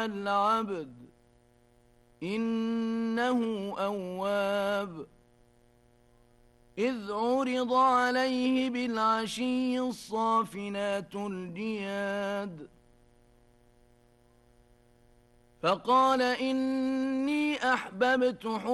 العبد إنه أواب إذ عرض عليه بالعشي الصافنات الجياد فقال إني أحببت